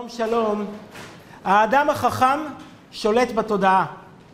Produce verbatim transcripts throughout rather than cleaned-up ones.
שלום שלום. האדם החכם שולט בתודעה.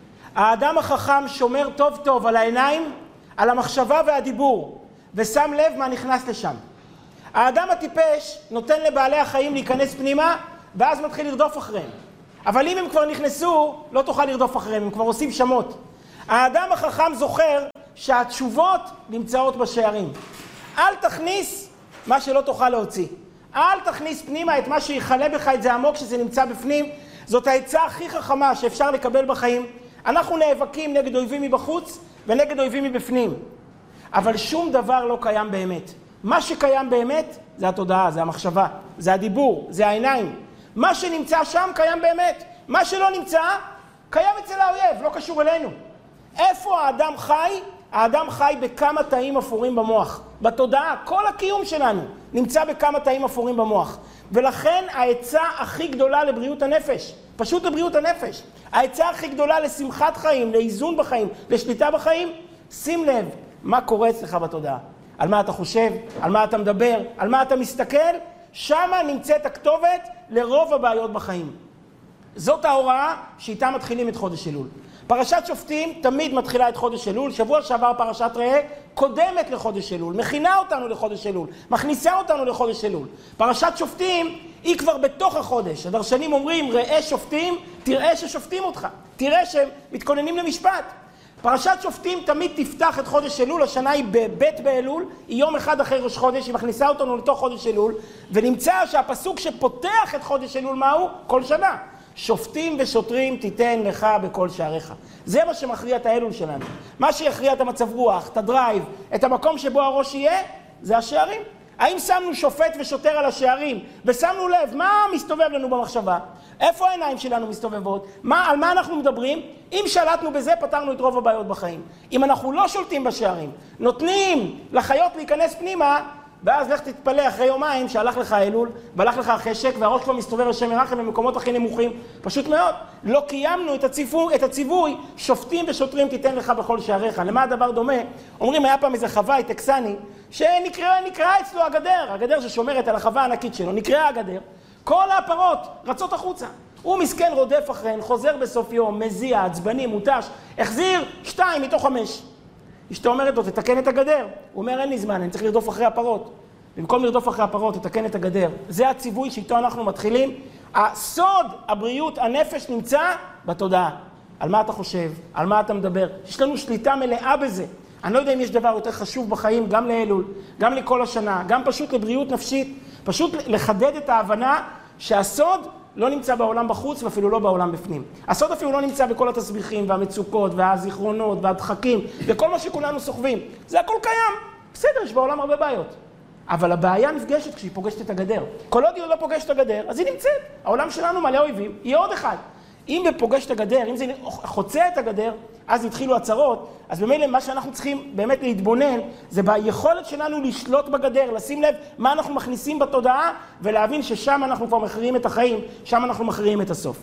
האדם החכם שומר טוב טוב על העיניים, על המחשבה והדיבור, ושם לב מה נכנס לשם. האדם הטיפש נותן לבעלי החיים להיכנס פנימה, ואז מתחיל לרדוף אחריהם. אבל אם הם כבר נכנסו, לא תוכל לרדוף אחריהם, הם כבר עושים שמות. האדם החכם זוכר שהתשובות נמצאות בשערים. אל תכניס מה שלא תוכל להוציא. אל תכניס פנימה את מה שיחלה בך את זה עמוק שזה נמצא בפנים. זאת העצה הכי חכמה שאפשר לקבל בחיים. אנחנו נאבקים נגד אויבים מבחוץ ונגד אויבים מבפנים. אבל שום דבר לא קיים באמת. מה שקיים באמת זה התודעה, זה המחשבה, זה הדיבור, זה העיניים. מה שנמצא שם קיים באמת. מה שלא נמצא קיים אצל האויב, לא קשור אלינו. איפה האדם חי? האדם חי בכמה תאים אפורים במוח. בתודעה, כל הקיום שלנו נמצא בכמה תאים אפורים במוח. ולכן העצה הכי גדולה לבריאות הנפש, פשוט לבריאות הנפש, העצה הכי גדולה לשמחת חיים, לאיזון בחיים, לשליטה בחיים, שים לב מה קורה אצלך בתודעה. על מה אתה חושב, על מה אתה מדבר, על מה אתה מסתכל, שמה נמצאת הכתובת לרוב הבעיות בחיים. זאת ההוראה שאיתה מתחילים את חודש אלול. פרשת שופטים תמיד מתחילה את חודש אלול. שבוע שעבר פרשת ראה קודמת לחודש אלול, מכינה אותנו לחודש אלול, מכניסה אותנו לחודש אלול. פרשת שופטים היא כבר בתוך החודש. הדרשנים אומרים, ראה שופטים, תראה ששופטים אותך, תראה שהם מתכוננים למשפט. פרשת שופטים תמיד תפתח את חודש אלול. השנה היא בבית באלול, היא יום אחד אחרי ראש חודש, היא מכניסה אותנו לתוך חודש אלול, ונמצא שהפסוק שפותח את חודש אלול מהו? כל שנה. שופטים ושוטרים תיתן לך בכל שעריך. זה מה שמכריע את האלול שלנו. מה שיכריע את המצב רוח, את הדרייב, את המקום שבו הראש יהיה, זה השערים. האם שמנו שופט ושוטר על השערים, ושמנו לב מה מסתובב לנו במחשבה? איפה העיניים שלנו מסתובבות? מה, על מה אנחנו מדברים? אם שלטנו בזה, פתרנו את רוב הבעיות בחיים. אם אנחנו לא שולטים בשערים, נותנים לחיות להיכנס פנימה, ואז לך תתפלא אחרי יומיים שהלך לך האלול, והלך לך החשק, והראש כבר מסתובב השם ירחם במקומות הכי נמוכים. פשוט מאוד, לא קיימנו את הציווי, את הציווי, שופטים ושוטרים תיתן לך בכל שעריך. למה הדבר דומה? אומרים, היה פעם איזה חווה טקסני, שנקרא נקרא אצלו הגדר, הגדר ששומרת על החווה הענקית שלו, נקראה הגדר. כל הפרות רצות החוצה. הוא מסכן רודף אחריהן, חוזר בסוף יום, מזיע, עצבני, מותש, החזיר שתיים מתוך חמש. אשתו אומרת לו, תתקן את הגדר. הוא אומר, אין לי זמן, אני צריך לרדוף אחרי הפרות. במקום לרדוף אחרי הפרות, תתקן את הגדר. זה הציווי שאיתו אנחנו מתחילים. הסוד, הבריאות, הנפש נמצא בתודעה. על מה אתה חושב, על מה אתה מדבר. יש לנו שליטה מלאה בזה. אני לא יודע אם יש דבר יותר חשוב בחיים, גם לאלול, גם לכל השנה, גם פשוט לבריאות נפשית, פשוט לחדד את ההבנה שהסוד לא נמצא בעולם בחוץ ואפילו לא בעולם בפנים. הסוד אפילו לא נמצא בכל התסביכים והמצוקות והזיכרונות והדחקים וכל מה שכולנו סוחבים. זה הכל קיים. בסדר, יש בעולם הרבה בעיות. אבל הבעיה נפגשת כשהיא פוגשת את הגדר. כל עוד היא לא פוגשת את הגדר, אז היא נמצאת. העולם שלנו מלא אויבים, יהיה עוד אחד. אם בפוגש את הגדר, אם זה חוצה את הגדר, אז התחילו הצרות, אז במילא מה שאנחנו צריכים באמת להתבונן, זה ביכולת שלנו לשלוט בגדר, לשים לב מה אנחנו מכניסים בתודעה, ולהבין ששם אנחנו כבר מכריעים את החיים, שם אנחנו מכריעים את הסוף.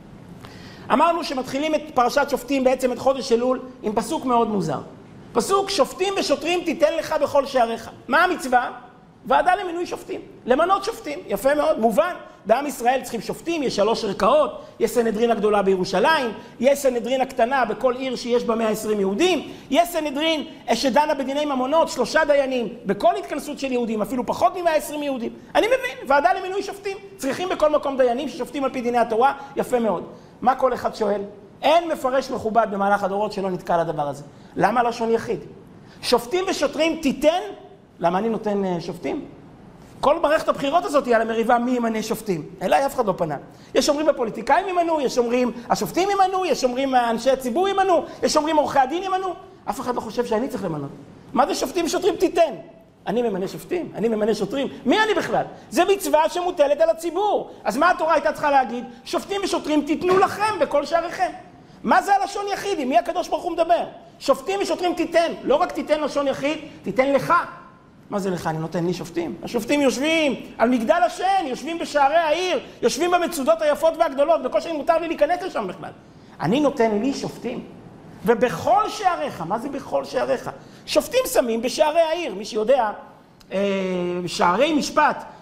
אמרנו שמתחילים את פרשת שופטים, בעצם את חודש אלול, עם פסוק מאוד מוזר. פסוק, שופטים ושוטרים תיתן לך בכל שעריך. מה המצווה? ועדה למינוי שופטים, למנות שופטים, יפה מאוד, מובן. בעם ישראל צריכים שופטים, יש שלוש ערכאות, יש סנהדרין הגדולה בירושלים, יש סנהדרין הקטנה בכל עיר שיש בה מאה ועשרים יהודים, יש סנהדרין שדנה בדיני ממונות, שלושה דיינים, בכל התכנסות של יהודים, אפילו פחות מ-מאה ועשרים יהודים. אני מבין, ועדה למינוי שופטים, צריכים בכל מקום דיינים ששופטים על פי דיני התורה, יפה מאוד. מה כל אחד שואל? אין מפרש מכובד במהלך הדורות שלא נתקע לדבר הזה. למה לשון יחיד? שופטים ושוטרים תיתן, למה אני נותן שופטים? כל מערכת הבחירות הזאת היא על המריבה מי ימנה שופטים. אליי אף אחד לא פנה. יש אומרים הפוליטיקאים ימנו, יש אומרים השופטים ימנו, יש אומרים אנשי הציבור ימנו, יש אומרים עורכי הדין ימנו. אף אחד לא חושב שאני צריך למנות. מה זה שופטים ושוטרים תיתן? אני ממנה שופטים, אני ממנה שוטרים. מי אני בכלל? זה מצווה שמוטלת על הציבור. אז מה התורה הייתה צריכה להגיד? שופטים ושוטרים תיתנו לכם בכל שעריכם. מה זה הלשון יחיד? עם מי הקדוש ברוך הוא מדבר? שופטים ושוטרים תיתן. לא רק תיתן לשון יחיד, תיתן לך. מה זה לך? אני נותן לי שופטים. השופטים יושבים על מגדל השן, יושבים בשערי העיר, יושבים במצודות היפות והגדולות, בקושי מותר לי להיכנס לשם בכלל. אני נותן לי שופטים. ובכל שעריך, מה זה בכל שעריך? שופטים שמים בשערי העיר. מי שיודע, אה, שערי משפט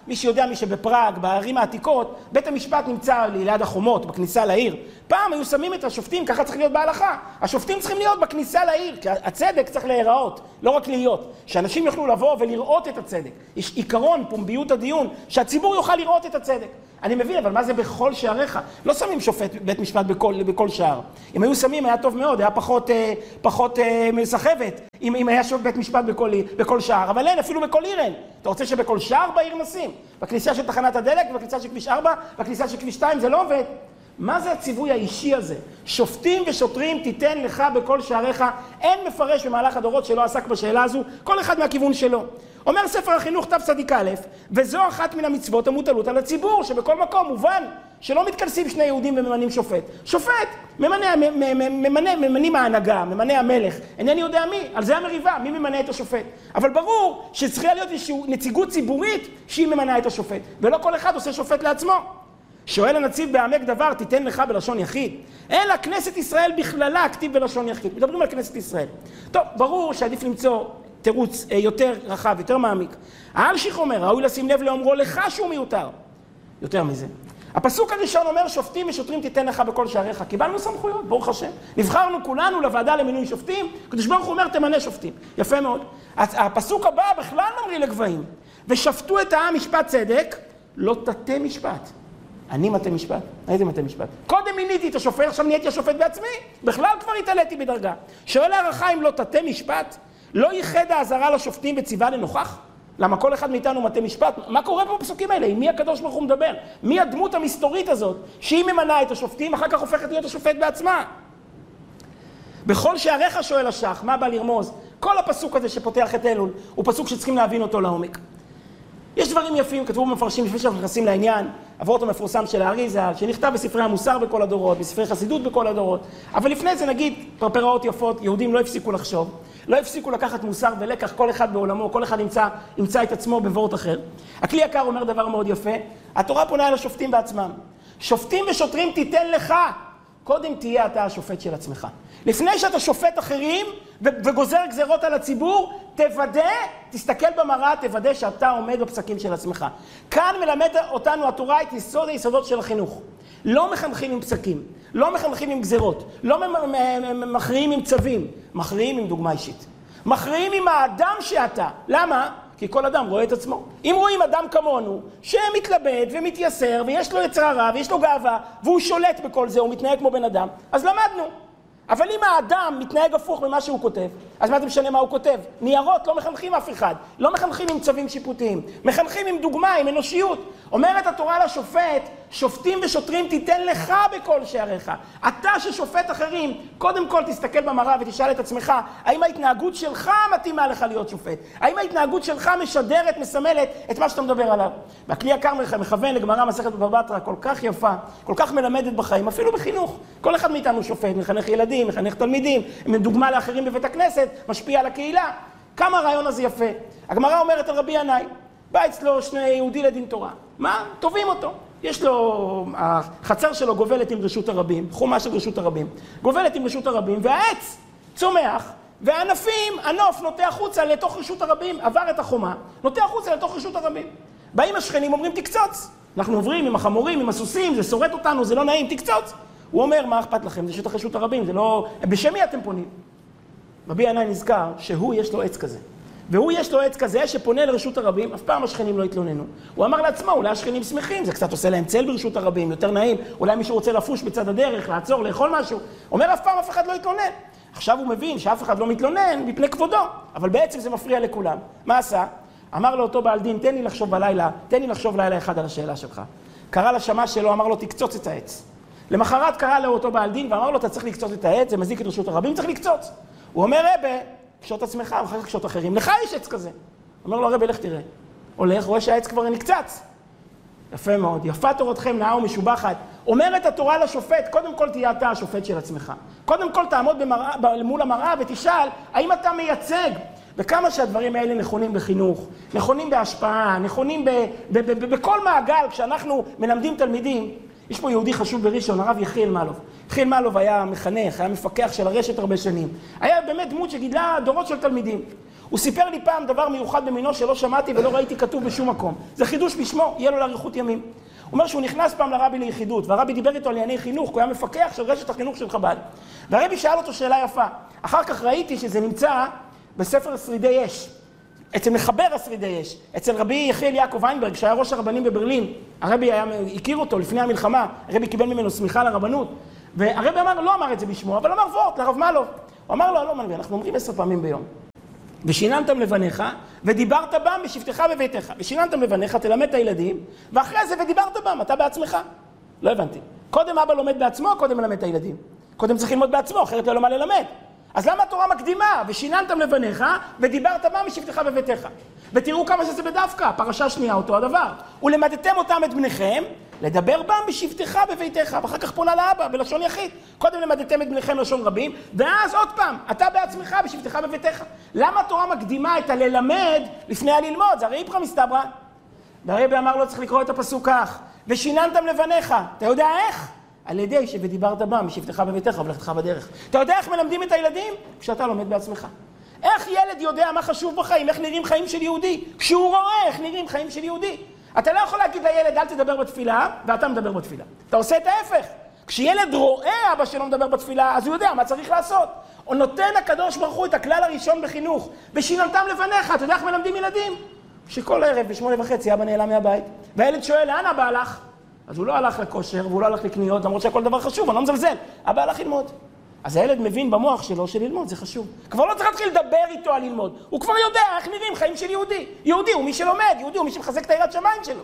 מי שיודע, מי שבפראג, בערים העתיקות, בית המשפט נמצא ליד החומות, בכניסה לעיר. פעם היו שמים את השופטים, ככה צריך להיות בהלכה. השופטים צריכים להיות בכניסה לעיר, כי הצדק צריך להיראות, לא רק להיות. שאנשים יוכלו לבוא ולראות את הצדק. יש עיקרון, פומביות הדיון, שהציבור יוכל לראות את הצדק. אני מבין, אבל מה זה בכל שעריך? לא שמים שופט בית משפט בכל, בכל שער. אם היו שמים, היה טוב מאוד, היה פחות, פחות מסחבת, אם, אם היה שופט בית משפט בכל, בכל שער. אבל אין, אפילו בכל עיר אין. אתה רוצה שבכל שער בעיר נשים? בכניסה של תחנת הדלק, בכניסה של כביש ארבע, בכניסה של כביש שתיים, זה לא עובד. מה זה הציווי האישי הזה? שופטים ושוטרים תיתן לך בכל שעריך. אין מפרש במהלך הדורות שלא עסק בשאלה הזו, כל אחד מהכיוון שלו. אומר ספר החינוך תף צדיק א', וזו אחת מן המצוות המוטלות על הציבור, שבכל מקום מובן שלא מתכנסים שני יהודים וממנים שופט. שופט, ממנה, ממנה, ממנים ההנהגה, ממנה המלך, אינני יודע מי, על זה המריבה, מי ממנה את השופט. אבל ברור שצריכה להיות איזושהי נציגות ציבורית שהיא ממנה את השופט, ולא כל אחד עושה שופט לעצמו. שואל הנציב בעמק דבר, תיתן לך בלשון יחיד. אלא כנסת ישראל בכללה כתיב בלשון יחיד. מדברים על כנסת ישראל. טוב, ברור שעדיף למצוא תירוץ יותר רחב, יותר מעמיק. האלשיך אומר, ראוי לשים לב לאומרו לך שהוא מיותר. יותר מזה. הפסוק הראשון אומר, שופטים ושוטרים תיתן לך בכל שעריך. קיבלנו סמכויות, ברוך השם. נבחרנו כולנו לוועדה למינוי שופטים, קדוש ברוך הוא אומר, תמנה שופטים. יפה מאוד. הפסוק הבא בכלל ממריא לגבהים. ושפטו את העם משפט צדק, לא תטה משפט. אני מטה משפט? איזה מטה משפט? קודם מיניתי את השופט, עכשיו נהייתי השופט בעצמי. בכלל כבר התעליתי בדרגה. שואל הערכה אם לא תטה משפט, לא ייחד האזהרה לשופטים וציווה לנוכח? למה כל אחד מאיתנו מטה משפט? מה קורה פה בפסוקים האלה? עם מי הקדוש ברוך הוא מדבר? מי הדמות המסתורית הזאת שהיא ממנה את השופטים, אחר כך הופכת להיות השופט בעצמה? בכל שעריך שואל השח, מה בא לרמוז? כל הפסוק הזה שפותח את אלול הוא פסוק שצריכים להבין אותו לעומק. יש דברים יפים, כתבו במפרשים, לפני שאנחנו נכנסים לעניין, עבורת המפורסם של האריזה, שנכתב בספרי המוסר בכל הדורות, בספרי חסידות בכל הדורות, אבל לפני זה נגיד פרפראות יפות, יהודים לא הפסיקו לחשוב, לא הפסיקו לקחת מוסר ולקח, כל אחד בעולמו, כל אחד ימצא, ימצא את עצמו בבורת אחר. הכלי יקר אומר דבר מאוד יפה, התורה פונה אל השופטים בעצמם. שופטים ושוטרים תיתן לך, קודם תהיה אתה השופט של עצמך. לפני שאתה שופט אחרים וגוזר גזרות על הציבור, תוודא, תסתכל במראה, תוודא שאתה עומד בפסקים של עצמך. כאן מלמד אותנו התורה את יסוד היסודות של החינוך. לא מחנכים עם פסקים, לא מחנכים עם גזרות, לא מכריעים עם צווים, מכריעים עם דוגמה אישית. מכריעים עם האדם שאתה. למה? כי כל אדם רואה את עצמו. אם רואים אדם כמונו, שמתלבט ומתייסר, ויש לו יצר הרע, ויש לו גאווה, והוא שולט בכל זה, הוא מתנהג כמו בן אדם, אז למדנו. אבל אם האדם מתנהג הפוך ממה שהוא כותב, אז מה זה משנה מה הוא כותב? ניירות לא מחנכים אף אחד, לא מחנכים עם צווים שיפוטיים, מחנכים עם דוגמה, עם אנושיות. אומרת התורה לשופט, שופטים ושוטרים תיתן לך בכל שעריך. אתה ששופט אחרים, קודם כל תסתכל במראה ותשאל את עצמך, האם ההתנהגות שלך מתאימה לך להיות שופט? האם ההתנהגות שלך משדרת, מסמלת את מה שאתה מדבר עליו? והכלי יקר מכוון לגמרא מסכת בבא בתרא, כל כך יפה, כל כך מלמדת בחיים, אפילו בחינוך. כל אחד מאיתנו שופט, מחנך ילדים, מחנך תלמידים, דוגמה לאחרים בבית הכנסת, משפיע על הקהילה. כמה הרעיון הזה יפה. הגמרא אומרת על רבי ינאי, בא אצלו שני יהודי לדין תורה. מה? טובים אותו. יש לו, החצר שלו גובלת עם רשות הרבים, חומה של רשות הרבים. גובלת עם רשות הרבים, והעץ צומח, והענפים, הנוף נוטה החוצה לתוך רשות הרבים, עבר את החומה, נוטה החוצה לתוך רשות הרבים. באים השכנים, אומרים תקצוץ. אנחנו עוברים עם החמורים, עם הסוסים, זה שורט אותנו, זה לא נעים, תקצוץ. הוא אומר, מה אכפת לכם? זה שטח רשות הרבים, זה לא... בשם מי אתם פונים? רבי ינאי נזכר שהוא יש לו עץ כזה. והוא יש לו עץ כזה שפונה לרשות הרבים, אף פעם השכנים לא התלוננו. הוא אמר לעצמו, אולי השכנים שמחים, זה קצת עושה להם צל ברשות הרבים, יותר נעים, אולי מישהו רוצה לפוש בצד הדרך, לעצור, לאכול משהו. אומר, אף פעם אף אחד לא התלונן. עכשיו הוא מבין שאף אחד לא מתלונן מפני כבודו, אבל בעצם זה מפריע לכולם. מה עשה? אמר לו אותו בעל דין, תן לי לחשוב בלילה, תן לי לחשוב לילה אחד על השאלה שלך. קרא לשמש שלו, אמר לו, תקצוץ את העץ. למחרת קרא לו אותו בעל דין ואמר לו, אתה צריך לקצוץ את העץ, זה מזיק את רשות הרבים, צריך לקצוץ. הוא אומר, רבה, קשוט עצמך, ואחר כך קשוט אחרים. לך יש עץ כזה. אומר לו, רבה, לך תראה. הולך, רואה שהעץ כבר נקצץ. יפה מאוד. יפה תורתכם נאה ומשובחת. אומרת התורה לשופט, קודם כל תהיה אתה השופט של עצמך. קודם כל תעמוד במראה, מול המראה ותשאל, האם אתה מייצג? וכמה שהדברים האלה נכונים בחינוך, נכונים בהשפעה, נכונים ב- ב- ב- ב- בכל מעגל, כשאנחנו מלמדים תלמידים, יש פה יהודי חשוב בראשון, הרב יחיאל מלוב. יחיאל מלוב היה מחנך, היה מפקח של הרשת הרבה שנים. היה באמת דמות שגידלה דורות של תלמידים. הוא סיפר לי פעם דבר מיוחד במינו שלא שמעתי ולא ראיתי כתוב בשום מקום. זה חידוש בשמו, יהיה לו לאריכות ימים. הוא אומר שהוא נכנס פעם לרבי ליחידות, והרבי דיבר איתו על ענייני חינוך, הוא היה מפקח של רשת החינוך של חב"ד. והרבי שאל אותו שאלה יפה. אחר כך ראיתי שזה נמצא בספר שרידי אש. אצל מחבר השרידי אש, אצל רבי יחיאל יעקב ויינברג, שהיה ראש הרבנים בברלין. הרבי היה, הכיר אותו לפני המלחמה, הרבי קיבל ממנו סמיכה לרבנות. והרבי אמר, לא אמר את זה בשמו, אבל אמר וורט, לרב מלוב. הוא אמר לו, לא מלבי, אנחנו אומרים עשר פעמים ביום. ושיננתם לבניך, ודיברת בם בשבתך בביתך. ושיננתם לבניך, תלמד את הילדים, ואחרי זה ודיברת בם, אתה בעצמך. לא הבנתי. קודם אבא לומד בעצמו, קודם מלמד את הילדים. קודם צריך ללמוד בעצמו, אחרת לא מה ללמד. אז למה התורה מקדימה? ושיננתם לבניך, ודיברת בם בשבתך בביתך. ותראו כמה שזה בדווקא, פרשה שנייה אותו הדבר. ולמדתם אותם את בניכם, לדבר בם בשבתך בביתך, ואחר כך פונה לאבא, בלשון יחיד. קודם למדתם את בניכם לשון רבים, ואז עוד פעם, אתה בעצמך בשבתך בביתך. למה התורה מקדימה את הללמד לפני הללמוד? זה הרי איפכא מסתברא. והרבי אמר לו, צריך לקרוא את הפסוק כך, ושיננתם לבניך. אתה יודע איך? על ידי שדיברת בם בשבתך בביתך ובלכתך בדרך. אתה יודע איך מלמדים את הילדים? כשאתה לומד בעצמך. איך ילד יודע מה חשוב בחיים, איך נראים חיים של יהודי? כשהוא רואה איך נראים חיים של יהודי. אתה לא יכול להגיד לילד, אל תדבר בתפילה, ואתה מדבר בתפילה. אתה עושה את ההפך. כשילד רואה אבא שלו מדבר בתפילה, אז הוא יודע מה צריך לעשות. הוא נותן הקדוש ברוך הוא את הכלל הראשון בחינוך. ושיננתם לבניך, אתה יודע איך מלמדים ילדים? שכל ערב בשמונה וחצי אבא נעלם מהבית, והילד שואל, לאן אבא הלך? אז הוא לא הלך לכושר, והוא לא הלך לקניות, למרות שהכל דבר חשוב, אני לא מזלזל. אבא הלך ללמוד. אז הילד מבין במוח שלו שללמוד, זה חשוב. כבר לא צריך להתחיל לדבר איתו על ללמוד. הוא כבר יודע איך נראים חיים של יהודי. יהודי הוא מי שלומד, יהודי הוא מי שמחזק את היראת שמיים שלו.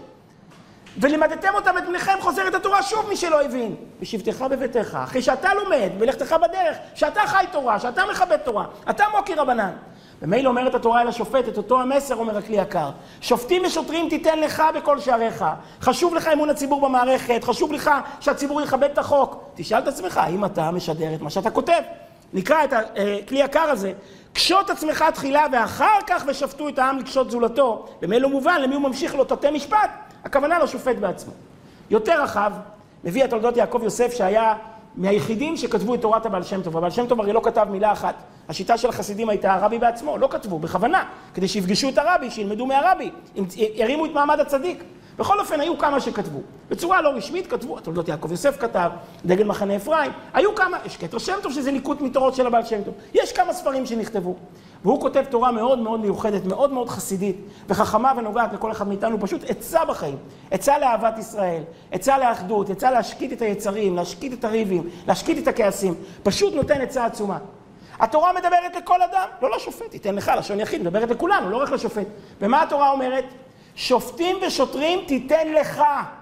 ולימדתם אותם את בניכם, חוזרת התורה שוב מי שלא הבין. בשבתך בביתך, אחרי שאתה לומד, בלכתך בדרך, שאתה חי תורה, שאתה מכבד תורה, אתה מוקיר רבנן. ומילא אומרת התורה אל השופט, את אותו המסר אומר הכלי יקר. שופטים ושוטרים תיתן לך בכל שעריך. חשוב לך אמון הציבור במערכת, חשוב לך שהציבור יכבד את החוק. תשאל את עצמך, האם אתה משדר את מה שאתה כותב? נקרא את הכלי יקר הזה. קשוט עצמך תחילה ואחר כך ושפטו את העם לקשוט זולתו. במילא מובן, למי הוא ממשיך לו תתי משפט? הכוונה לשופט בעצמו. יותר רחב, מביא את תולדות יעקב יוסף שהיה מהיחידים שכתבו את תורת הבעל שם טוב. הבעל שם טוב הרי לא כתב מילה אחת. השיטה של החסידים הייתה הרבי בעצמו, לא כתבו, בכוונה, כדי שיפגשו את הרבי, שילמדו מהרבי, ירימו את מעמד הצדיק. בכל אופן, היו כמה שכתבו. בצורה לא רשמית כתבו, תולדות יעקב יוסף כתב, דגל מחנה אפרים, היו כמה, יש כתר שם טוב שזה ליקוט מתורות של הבעל שם טוב. יש כמה ספרים שנכתבו. והוא כותב תורה מאוד מאוד מיוחדת, מאוד מאוד חסידית, וחכמה ונוגעת לכל אחד מאיתנו, פשוט עצה בחיים, עצה לאהבת ישראל, עצה לאחדות, עצה להשקיט את היצרים, להשקיט את הריבים, להשקיט את הכעסים, פשוט נותן עצה עצומה. התורה מדברת לכל אדם, לא לשופט, תיתן לך, לשון יחיד, מדברת לכולנו, לא רק לשופט. ומה התורה אומרת? שופטים ושוטרים תיתן לך.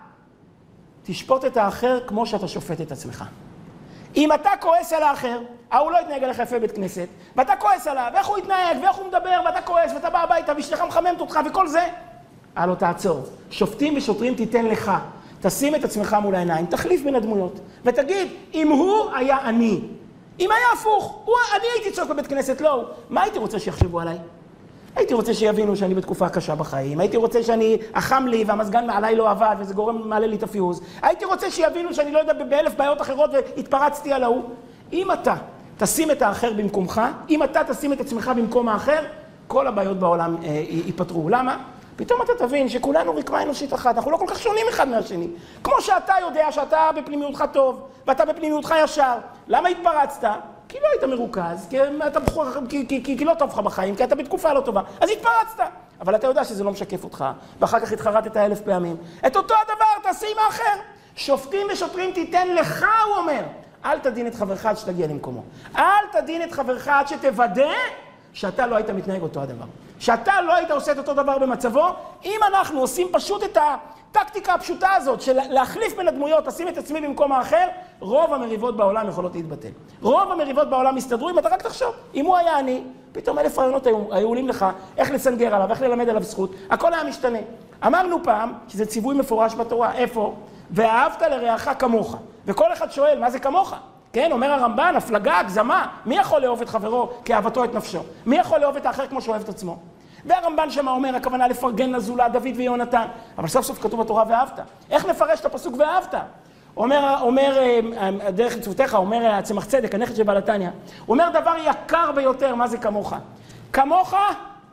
תשפוט את האחר כמו שאתה שופט את עצמך. אם אתה כועס על האחר, הוא לא יתנהג עליך יפה בית כנסת, ואתה כועס עליו, ואיך הוא יתנהג, ואיך הוא מדבר, ואתה כועס, ואתה בא הביתה, ואשתך מחממת אותך, וכל זה, אה, לא תעצור. שופטים ושוטרים תיתן לך. תשים את עצמך מול העיניים, תחליף בין הדמויות, ותגיד, אם הוא היה אני, אם היה הפוך, הוא, אני הייתי צועק בבית כנסת, לא, מה הייתי רוצה שיחשבו עליי? הייתי רוצה שיבינו שאני בתקופה קשה בחיים, הייתי רוצה שאני, החם לי והמזגן מעליי לא עבד וזה גורם מעלה לי את הפיוז, הייתי רוצה שיבינו שאני לא יודע באלף בעיות אחרות והתפרצתי על ההוא. אם אתה תשים את האחר במקומך, אם אתה תשים את עצמך במקום האחר, כל הבעיות בעולם אה, ייפתרו. למה? פתאום אתה תבין שכולנו רקמה אנושית אחת, אנחנו לא כל כך שונים אחד מהשני. כמו שאתה יודע שאתה בפנימיותך טוב ואתה בפנימיותך ישר, למה התפרצת? כי לא היית מרוכז, כי, אתה בחור, כי, כי, כי, כי לא טוב לך בחיים, כי אתה בתקופה לא טובה, אז התפרצת. אבל אתה יודע שזה לא משקף אותך, ואחר כך התחרטת אלף פעמים. את אותו הדבר תעשי עם האחר. שופטים ושוטרים תיתן לך, הוא אומר. אל תדין את חברך עד שתגיע למקומו. אל תדין את חברך עד שתוודא שאתה לא היית מתנהג אותו הדבר. שאתה לא היית עושה את אותו דבר במצבו. אם אנחנו עושים פשוט את הטקטיקה הפשוטה הזאת של להחליף בין הדמויות, לשים את עצמי במקום האחר, רוב המריבות בעולם יכולות להתבטל. רוב המריבות בעולם מסתדרו, אם אתה רק תחשוב. אם הוא היה אני, פתאום אלף רעיונות היו, היו עולים לך, איך לסנגר עליו, איך ללמד עליו זכות. הכל היה משתנה. אמרנו פעם שזה ציווי מפורש בתורה. איפה? ואהבת לרעך כמוך. וכל אחד שואל, מה זה כמוך? כן, אומר הרמב"ן, הפלגה, הגזמה. מי יכול לאהוב את חברו כאהבתו את נפשו? מי יכול לאהוב את האחר כמו שאוהב את עצמו? והרמב"ן שמה אומר, הכוונה לפרגן לזולת, דוד ויונתן. אבל סוף סוף כתוב בתורה ואהבת. איך נפרש את הפסוק ואהבת? אומר, אומר, דרך צוותיך, אומר הצמח צדק, הנכד של בעל התניא. הוא אומר דבר יקר ביותר, מה זה כמוך? כמוך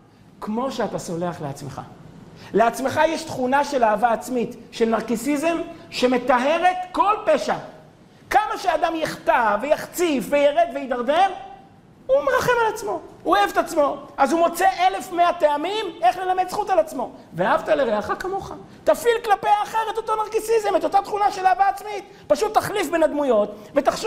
כמו שאתה סולח לעצמך. לעצמך יש תכונה של אהבה עצמית, של נרקיסיזם, שמטהרת כל פשע. כמה שאדם יחטא ויחציף וירד וידרדר, הוא מרחם על עצמו, הוא אוהב את עצמו. אז הוא מוצא אלף מאה טעמים איך ללמד זכות על עצמו. ואהבת לרעך כמוך. תפעיל כלפי האחר את אותו נרקיסיזם, את אותה תכונה של אהבה עצמית. פשוט תחליף בין הדמויות ותחשוב.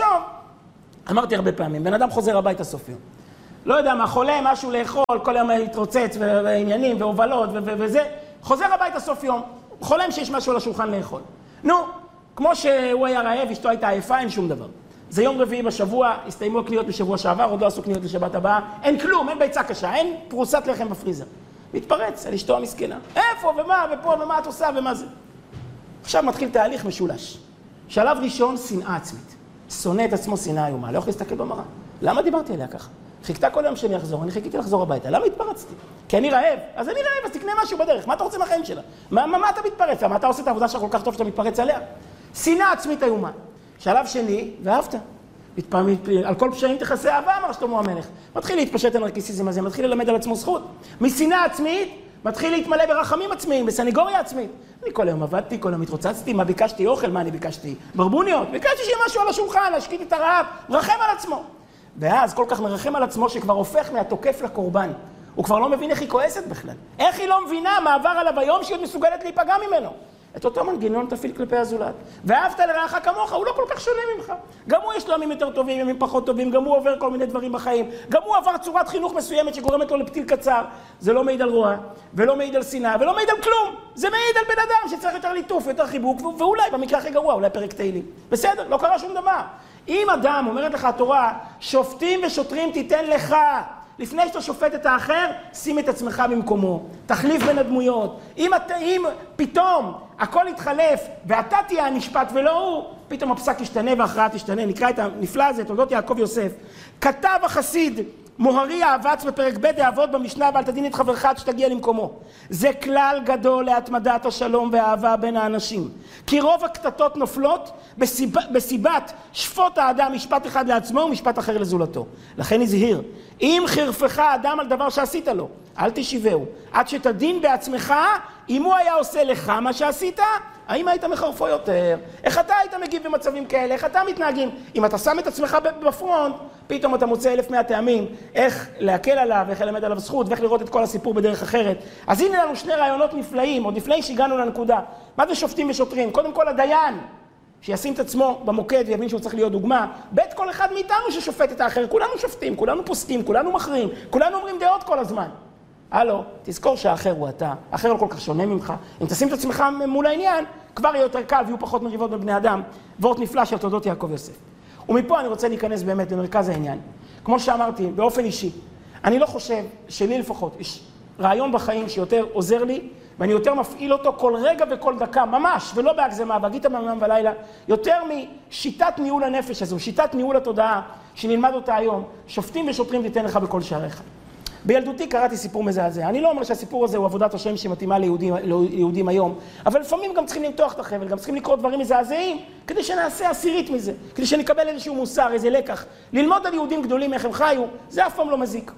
אמרתי הרבה פעמים, בן אדם חוזר הביתה סוף יום. לא יודע מה, חולה, משהו לאכול, כל יום להתרוצץ ועניינים והובלות וזה. חוזר הביתה סוף יום, חולם שיש משהו על השולחן לאכול. נו, כמו שהוא היה רעב, אשתו הייתה עייפה, אין שום דבר. זה יום רביעי בשבוע, הסתיימו הקניות בשבוע שעבר, עוד לא עשו קניות לשבת הבאה. אין כלום, אין ביצה קשה, אין פרוסת לחם בפריזר. מתפרץ על אשתו המסכנה. איפה ומה ופה ומה את עושה ומה זה. עכשיו מתחיל תהליך משולש. שלב ראשון, שנאה עצמית. שונא את עצמו שנאה איומה, לא יכול להסתכל במראה. למה דיברתי עליה ככה? חיכתה כל יום שאני אחזור, אני חיכיתי לחזור הביתה. למה התפרצתי? כי אני רעב. אז אני רעב, אז תקנה משהו בדרך. מה אתה רוצה מהחיים שלה? מה, מה, מה אתה מתפרץ? מה אתה עושה את העבודה שלך כל כך טוב שאתה מתפרץ עליה? שנאה עצמית איומה. שלב שני, ואהבת. מתפעמים, על כל פשעים תכסה אהבה, אמר שלמה המלך. מתחיל להתפשט הנרקיסיזם הזה, מתחיל ללמד על עצמו זכות. משנאה עצמית, מתחיל להתמלא ברחמים עצמיים, בסניגוריה עצמית. אני כל היום עבדתי, כל היום התרוצצתי, מה ביקשתי אוכל, מה אני ביקשתי? ברבוניות, ביקשתי שיהיה משהו על השולחן, להשקיט את הרעב, מרחם על עצמו. ואז כל כך מרחם על עצמו שכבר הופך מהתוקף לקורבן. הוא כבר לא מבין איך היא כועסת בכלל. איך היא לא מבינה מה עבר עליו היום שהיא מסוגלת להיפגע ממנו. את אותו מנגנון תפעיל כלפי הזולת. ואהבת לרעך כמוך, הוא לא כל כך שונה ממך. גם הוא יש לו ימים יותר טובים, ימים פחות טובים, גם הוא עובר כל מיני דברים בחיים. גם הוא עבר צורת חינוך מסוימת שגורמת לו לפתיל קצר. זה לא מעיד על רוע, ולא מעיד על שנאה, ולא מעיד על כלום. זה מעיד על בן אדם שצריך יותר ליטוף, יותר חיבוק, ואולי במקרה הכי גרוע, אולי פרק תהילים. בסדר, לא קרה שום דבר. אם אדם, אומרת לך התורה, שופטים ושוטרים תיתן לך, לפני שאתה שופט את האחר, שים את עצמך במקומו. תחליף בין הדמויות. אם, אם פתאום הכל יתחלף ואתה תהיה הנשפט ולא הוא, פתאום הפסק ישתנה וההכרעה תשתנה. נקרא את הנפלא הזה, תולדות יעקב יוסף. כתב החסיד מוהרי האבץ בפרק ב' האבות במשנה, ואל תדין את חברך עד שתגיע למקומו. זה כלל גדול להתמדת השלום והאהבה בין האנשים. כי רוב הקטטות נופלות בסיב... בסיבת שפוט האדם משפט אחד לעצמו ומשפט אחר לזולתו. לכן הזהיר, אם חרפך האדם על דבר שעשית לו, אל תשיבהו. עד שתדין בעצמך, אם הוא היה עושה לך מה שעשית, האם היית מחרפו יותר? איך אתה היית מגיב במצבים כאלה? איך אתה מתנהגים? אם אתה שם את עצמך בפרונט, פתאום אתה מוצא אלף מאה טעמים, איך להקל עליו, איך ללמד עליו זכות, ואיך לראות את כל הסיפור בדרך אחרת. אז הנה לנו שני רעיונות נפלאים, עוד לפני שהגענו לנקודה. מה זה שופטים ושוטרים? קודם כל הדיין, שישים את עצמו במוקד ויבין שהוא צריך להיות דוגמה. בית כל אחד מאיתנו ששופט את האחר, כולנו שופטים, כולנו פוסקים, כולנו מכריעים, כולנו אומרים דעות כל הזמן. הלו, תזכור שהאחר הוא אתה, האחר לא כל כך שונה ממך. אם תשים את עצמך מול העניין, כבר יהיה יותר קל ויהיו פחות מריבות בבני אדם. וורט נפלא של תולדות יעקב יוסף. ומפה אני רוצה להיכנס באמת למרכז העניין. כמו שאמרתי, באופן אישי, אני לא חושב שלי לפחות יש רעיון בחיים שיותר עוזר לי, ואני יותר מפעיל אותו כל רגע וכל דקה, ממש, ולא בהגזמה, והגית במם ולילה, יותר משיטת ניהול הנפש הזו, שיטת ניהול התודעה, שנלמד אותה היום, שופטים ושוטרים תיתן לך בכל שעריך. בילדותי קראתי סיפור מזעזע. אני לא אומר שהסיפור הזה הוא עבודת השם שמתאימה ליהודים, ליהודים היום, אבל לפעמים גם צריכים למתוח את החבל, גם צריכים לקרוא דברים מזעזעים, כדי שנעשה עשירית מזה, כדי שנקבל איזשהו מוסר, איזה לקח. ללמוד על יהודים גדולים איך הם חיו, זה אף פעם לא מזיק.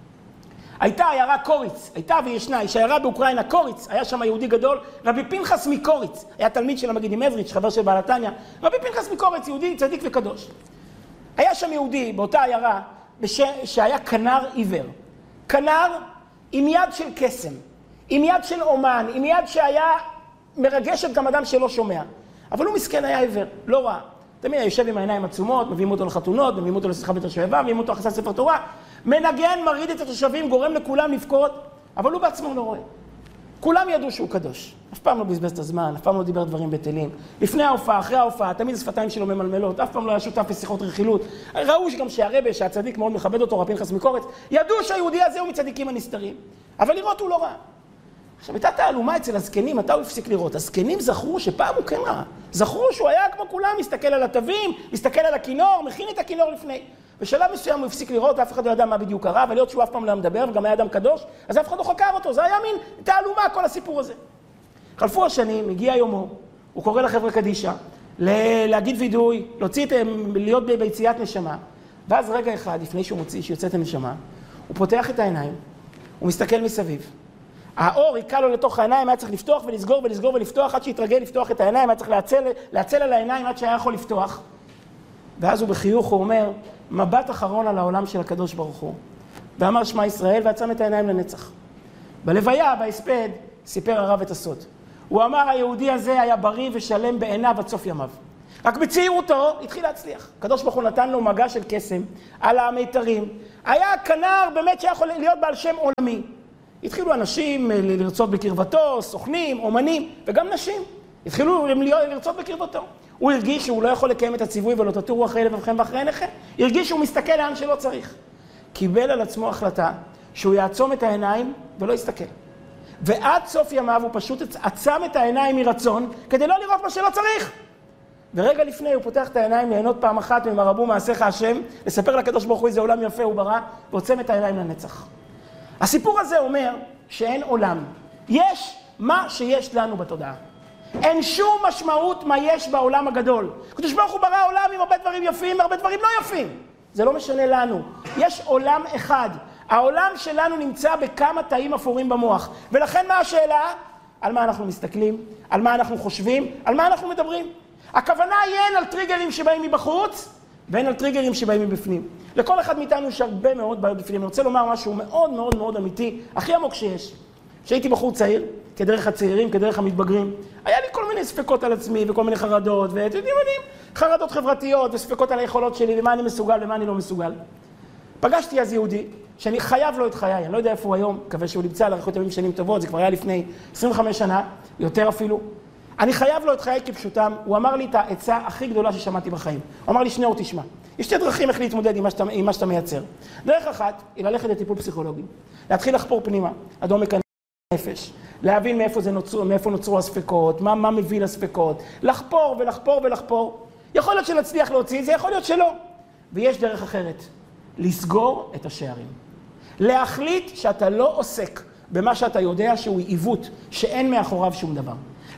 הייתה עיירה קוריץ, הייתה וישנה, יש עיירה באוקראינה קוריץ, היה שם יהודי גדול, רבי פנחס מקוריץ, היה תלמיד של המגיד מזריץ', חבר של בעל התניא, רבי פנחס מקוריץ, יהודי צדיק וקדוש. היה שם יהודי באותה עיירה בש... שהיה כנר עיוור. כנר עם יד של קסם, עם יד של אומן, עם יד שהיה מרגשת גם אדם שלא שומע. אבל הוא מסכן היה עיוור, לא רע. תמיד יושב עם העיניים עצומות, מביאים אותו לחתונות, מביאים אותו לשיחה בית השואבה, מביאים אותו לחסת ספר תורה, מנגן, מרעיד את התושבים, גורם לכולם לבכות, אבל הוא בעצמו לא רואה. כולם ידעו שהוא קדוש. אף פעם לא בזבז את הזמן, אף פעם לא דיבר דברים בטלים. לפני ההופעה, אחרי ההופעה, תמיד השפתיים שלו ממלמלות, אף פעם לא היה שותף בשיחות רכילות. ראו שגם שהרבא, שהצדיק מאוד מכבד אותו, רבי פנחס מקוריץ, ידעו שהיהודי הזה הוא מצדיקים הנסתרים. אבל לראות הוא לא ראה. עכשיו, הייתה תעלומה אצל הזקנים, מתי הוא הפסיק לראות? הזקנים זכרו שפעם הוא כן ראה. זכרו שהוא היה כמו כולם, מסתכל על התווים, מסתכל על הכינור, מכין את הכינור לפני. בשלב מסוים הוא הפסיק לראות, אף אחד לא ידע מה בדיוק קרה, אבל להיות שהוא אף פעם לא מדבר, וגם היה אדם קדוש, אז אף אחד לא חקר אותו. זה היה מין תעלומה, כל הסיפור הזה. חלפו השנים, הגיע יומו, הוא קורא לחברה קדישה, להגיד וידוי, להוציא את, להיות ביציאת נשמה, ואז רגע אחד, לפני שהוא מוציא, שיוצא את הנשמה, הוא פותח את העיניים, הוא מסתכל מסביב. האור יקע לו לתוך העיניים, היה צריך לפתוח ולסגור ולסגור ולפתוח, עד שהתרגל לפתוח את העיניים, היה צריך להצל, להצל על העיניים עד שהיה יכול לפתוח. ואז הוא בחיוך, הוא אומר, מבט אחרון על העולם של הקדוש ברוך הוא. ואמר שמע ישראל, ועצם את העיניים לנצח. בלוויה, בהספד, סיפר הרב את הסוד. הוא אמר, היהודי הזה היה בריא ושלם בעיניו עד סוף ימיו. רק בצעירותו התחיל להצליח. הקדוש ברוך הוא נתן לו מגע של קסם על המיתרים. היה כנר באמת שיכול להיות בעל שם עולמי. התחילו אנשים לרצות בקרבתו, סוכנים, אומנים, וגם נשים. התחילו לרצות בקרבתו. הוא הרגיש שהוא לא יכול לקיים את הציווי ולא תטורו אחרי לבבכם ואחרי עיניכם. הרגיש שהוא מסתכל לאן שלא צריך. קיבל על עצמו החלטה שהוא יעצום את העיניים ולא יסתכל. ועד סוף ימיו הוא פשוט עצם את העיניים מרצון כדי לא לראות מה שלא צריך. ורגע לפני הוא פותח את העיניים ליהנות פעם אחת ממרבו מעשיך השם, לספר לקדוש ברוך הוא איזה עולם יפה הוא ברא, ועוצם את העיניים לנצח. הסיפור הזה אומר שאין עולם. יש מה שיש לנו בתודעה. אין שום משמעות מה יש בעולם הגדול. הקדוש ברוך הוא ברא עולם עם הרבה דברים יפים והרבה דברים לא יפים. זה לא משנה לנו. יש עולם אחד. העולם שלנו נמצא בכמה תאים אפורים במוח. ולכן מה השאלה? על מה אנחנו מסתכלים? על מה אנחנו חושבים? על מה אנחנו מדברים? הכוונה היא אין על טריגרים שבאים מבחוץ, ואין על טריגרים שבאים מבפנים. לכל אחד מאיתנו יש הרבה מאוד בעיות בפנים. אני רוצה לומר משהו מאוד מאוד מאוד אמיתי, הכי עמוק שיש. כשהייתי בחור צעיר, כדרך הצעירים, כדרך המתבגרים, היה לי כל מיני ספקות על עצמי וכל מיני חרדות, ואתם יודעים, חרדות חברתיות וספקות על היכולות שלי ומה אני מסוגל ומה אני לא מסוגל. פגשתי אז יהודי, שאני חייב לו את חיי, אני לא יודע איפה הוא היום, מקווה שהוא נמצא לאריכות ימים שנים טובות, זה כבר היה לפני עשרים וחמש שנה, יותר אפילו. אני חייב לו את חיי כפשוטם, הוא אמר לי את העצה הכי גדולה ששמעתי בחיים. הוא אמר לי, שניאור, תשמע, יש שתי דרכים איך להתמודד עם מה שאתה, עם מה שאתה מייצר. דרך אחת היא ללכת לטיפול פסיכולוגי, להתחיל לחפור פנימה, עד עומק הנפש, להבין מאיפה, זה נוצרו, מאיפה נוצרו הספקות, מה, מה מביא לספקות, לחפור ולחפור ולחפור. יכול להיות שנצליח להוציא את זה, יכול להיות שלא. ויש דרך אחרת, לסגור את השערים. להחליט שאתה לא עוסק במה שאתה יודע שהוא עיוות, שאין מאחוריו שום דבר.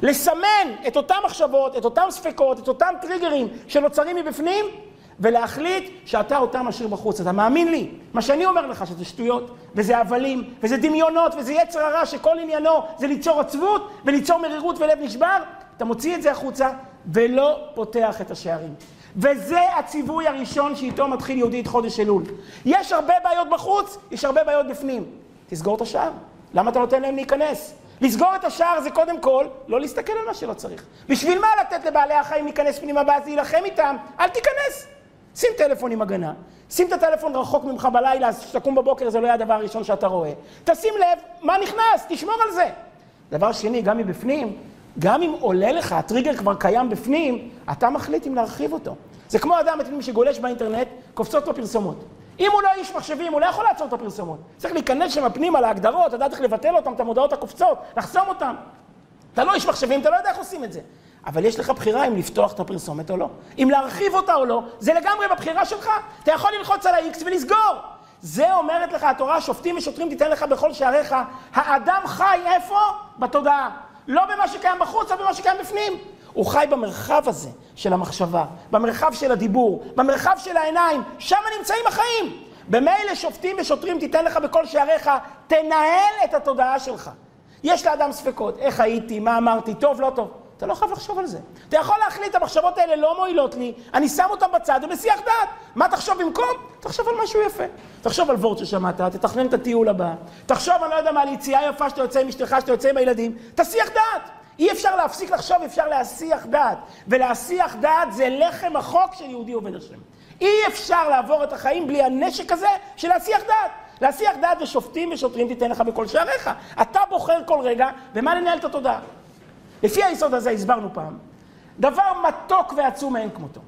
לסמן את אותם מחשבות, את אותם ספקות, את אותם טריגרים שנוצרים מבפנים, ולהחליט שאתה אותם משאיר בחוץ. אתה מאמין לי? מה שאני אומר לך שזה שטויות, וזה הבלים, וזה דמיונות, וזה יצר הרע שכל עניינו זה ליצור עצבות, וליצור מרירות ולב נשבר, אתה מוציא את זה החוצה, ולא פותח את השערים. וזה הציווי הראשון שאיתו מתחיל יהודי את חודש אלול. יש הרבה בעיות בחוץ, יש הרבה בעיות בפנים. תסגור את השער. למה אתה נותן להם להיכנס? לסגור את השער זה קודם כל לא להסתכל על מה שלא צריך. בשביל מה לתת לבעלי החיים להיכנס פנימה ואז להילחם איתם? אל תיכנס. שים טלפון עם הגנה. שים את הטלפון רחוק ממך בלילה, אז שתקום בבוקר זה לא יהיה הדבר הראשון שאתה רואה. תשים לב מה נכנס, תשמור על זה. דבר שני, גם מבפנים, גם אם עולה לך, הטריגר כבר קיים בפנים, אתה מחליט אם להרחיב אותו. זה כמו אדם אתם שגולש באינטרנט, קופצות לו פרסומות. אם הוא לא איש מחשבים, הוא לא יכול לעצור את הפרסומות. צריך להיכנס שם הפנים על ההגדרות, אתה צריך לבטל אותם, את המודעות הקופצות, לחסום אותם. אתה לא איש מחשבים, אתה לא יודע איך עושים את זה. אבל יש לך בחירה אם לפתוח את הפרסומת או לא. אם להרחיב אותה או לא, זה לגמרי בבחירה שלך. אתה יכול ללחוץ על ה-X ולסגור. זה אומרת לך התורה, שופטים ושוטרים תיתן לך בכל שעריך. האדם חי איפה? בתודעה. לא במה שקיים בחוץ, אלא במה שקיים בפנים. הוא חי במרחב הזה של המחשבה, במרחב של הדיבור, במרחב של העיניים, שם נמצאים החיים. במילא שופטים ושוטרים תיתן לך בכל שעריך, תנהל את התודעה שלך. יש לאדם ספקות, איך הייתי, מה אמרתי, טוב, לא טוב. אתה לא חייב לחשוב על זה. אתה יכול להחליט, המחשבות האלה לא מועילות לי, אני שם אותם בצד ובשיח דעת. מה תחשוב במקום? תחשוב על משהו יפה. תחשוב על וורט ששמעת, תתכנן את הטיול הבא. תחשוב, אני לא יודע מה, על יציאה יפה שאתה יוצא עם אשתך, שאתה יוצא עם הילדים. תשיח דעת. אי אפשר להפסיק לחשוב, אפשר להשיח דעת. ולהשיח דעת זה לחם החוק של יהודי עובד השם. אי אפשר לעבור את החיים בלי הנשק הזה של להשיח דעת. להשיח דעת ושופטים ושוטרים תיתן לך בכל שעריך. אתה בוחר כל רגע במה לנהל את התודעה. לפי היסוד הזה הסברנו פעם, דבר מתוק ועצום אין כמותו.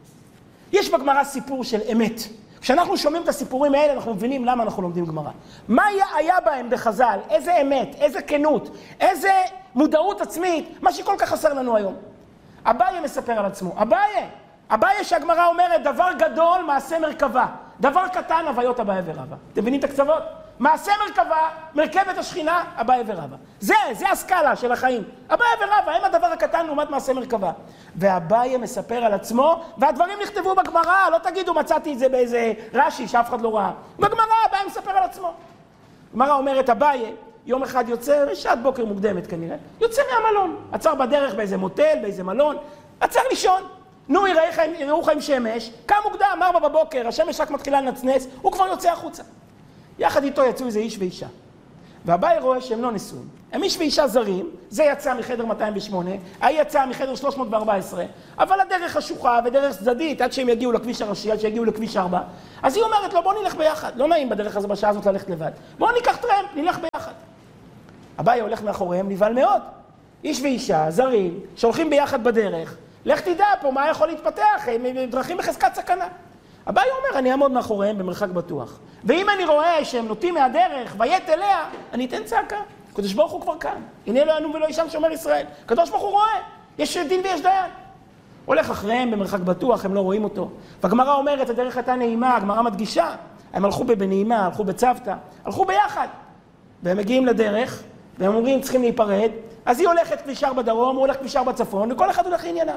יש בגמרא סיפור של אמת. כשאנחנו שומעים את הסיפורים האלה, אנחנו מבינים למה אנחנו לומדים גמרא. מה היה בהם בחז"ל? איזה אמת, איזה כנות, איזה מודעות עצמית, מה שכל כך חסר לנו היום. אביי מספר על עצמו. אביי, אביי שהגמרא אומרת, דבר גדול, מעשה מרכבה. דבר קטן, הוויות אביי ורבא. אתם מבינים את הקצוות? מעשה מרכבה, מרכבת השכינה, אביי ורבא. זה, זה הסקאלה של החיים. אביי ורבא, הם הדבר הקטן לעומת מעשה מרכבה. ואביי מספר על עצמו, והדברים נכתבו בגמרא, לא תגידו מצאתי את זה באיזה רש"י שאף אחד לא ראה. בגמרא, אביי מספר על עצמו. גמרא אומרת, אביי, יום אחד יוצא, שעת בוקר מוקדמת כנראה, יוצא מהמלון, עצר בדרך באיזה מוטל, באיזה מלון, עצר לישון. נו, יראוך עם שמש, קם מוקדם, ארבע בבוקר, השמש רק מתחילה לנצנץ, הוא כבר יוצא החוצה. יחד איתו יצאו איזה איש ואישה. והבאי רואה שהם לא נשואים. הם איש ואישה זרים, זה יצא מחדר מאתיים ושמונה, ההיא יצא מחדר שלוש מאות וארבע עשרה, אבל הדרך חשוכה ודרך צדדית, עד שהם יגיעו לכביש הראשי, עד שיגיעו לכביש ארבע. אז היא אומרת לו, בוא נלך ביחד, לא נעים בדרך הזו בשעה הזאת ללכת לבד. בוא ניקח טרמפ, נלך ביחד. הבאי הולך מאחוריהם, נבהל מאוד. איש ואישה, זרים, שהולכים ביחד בדרך, לך תדע פה מה יכול להתפתח, הם דרכים בחזקת סכנה. הבאי אומר, אני אעמוד מאחוריהם במרחק בטוח. ואם אני רואה שהם נוטים מהדרך, ויית אליה, אני אתן צעקה. הקדוש ברוך הוא כבר כאן. הנה לא ינום ולא יישן שומר ישראל. הקדוש ברוך הוא רואה. יש דין ויש דיין. הולך אחריהם במרחק בטוח, הם לא רואים אותו. והגמרא אומרת, הדרך הייתה נעימה, הגמרא מדגישה. הם הלכו בנעימה, הלכו בצוותא, הלכו ביחד. והם מגיעים לדרך, והם אומרים, צריכים להיפרד. אז היא הולכת כביש ארבע בדרום, הוא הולך כביש ארבע בצפון, וכל אחד הולך לענייניו.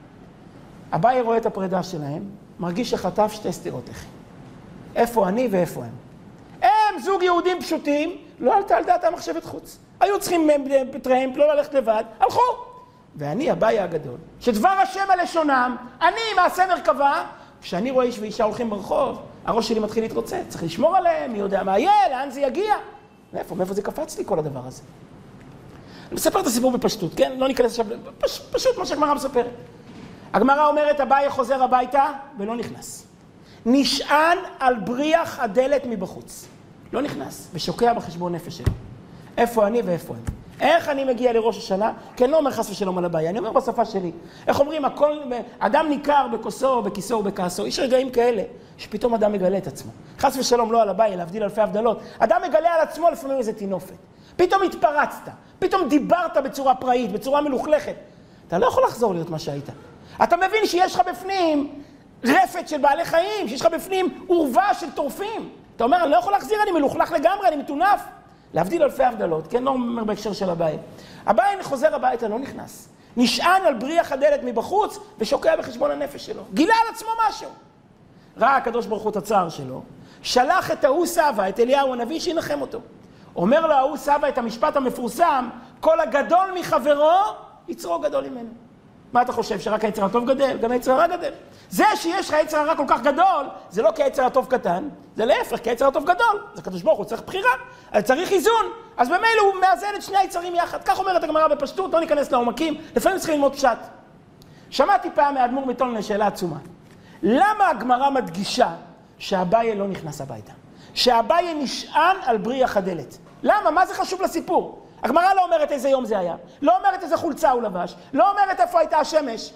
הבאי רואה את הפרידה שלהם, מרגיש שחטף שתי סתירות לחי. איפה אני ואיפה הם? הם זוג יהודים פשוטים, לא עלתה על דעת המחשבת חוץ. היו צריכים טרמפ, לא ללכת לבד, הלכו. ואני, הבאי הגדול, שדבר השם על לשונם, אני מעשה מרכבה, כשאני רואה איש ואישה הולכים ברחוב, הראש שלי מתחיל להתרוצץ, צריך לשמור עליהם, מי יודע מה יהיה, לאן זה יגיע. מאיפה, מאיפה זה קפץ לי כל הדבר הזה? אני מספר את הסיפור בפשטות, כן? לא ניכנס עכשיו, פש, פשוט מה שהגמרא מספרת. הגמרא אומרת, הבאי חוזר הביתה ולא נכנס. נשען על בריח הדלת מבחוץ. לא נכנס, ושוקע בחשבון נפש שלו. איפה אני ואיפה הם? איך אני מגיע לראש השנה? כי אני לא אומר חס ושלום על הבעיה, אני אומר בשפה שלי. איך אומרים, הכל, אדם ניכר בכוסו, בכיסו ובכעסו. יש רגעים כאלה, שפתאום אדם מגלה את עצמו. חס ושלום לא על הבעיה, להבדיל אלפי הבדלות. אדם מגלה על עצמו לפעמים איזה תינופת. פתאום התפרצת, פתאום דיברת בצורה פראית, בצורה מלוכלכת. אתה לא יכול לחזור להיות מה שהיית. אתה מבין שיש לך בפנים רפת של בעלי חיים, שיש לך בפנים עורבה של טורפים. אתה אומר, אני לא יכול להחזיר, אני מלוכלך לגמרי, אני מטונף. להבדיל אלפי הבדלות, כן? לא אומר בהקשר של הבית. הבית חוזר הביתה, לא נכנס. נשען על בריח הדלת מבחוץ ושוקע בחשבון הנפש שלו. גילה על עצמו משהו. ראה הקדוש ברוך הוא את הצער שלו, שלח את ההוא סבא, את אליהו הנביא, שינחם אותו. אומר לו ההוא סבא את המשפט המפורסם, כל הגדול מחברו, יצרו גדול ממנו. מה אתה חושב, שרק היצר הטוב גדל? גם היצר הרע גדל. זה שיש לך היצר הרע כל כך גדול, זה לא כי היצר הטוב קטן, זה להפך, כי היצר הטוב גדול. זה הקדוש ברוך הוא צריך בחירה, אז צריך איזון. אז במילא הוא מאזן את שני היצרים יחד. כך אומרת הגמרא בפשטות, לא ניכנס לעומקים, לפעמים צריכים ללמוד פשט. שמעתי פעם מאדמו"ר מטולנה שאלה עצומה. למה הגמרא מדגישה שהבאי לא נכנס הביתה? שהבאי נשען על בריח הדלת. למה? מה זה חשוב לסיפור? הגמרא לא אומרת איזה יום זה היה, לא אומרת איזה חולצה הוא לבש, לא אומרת איפה הייתה השמש.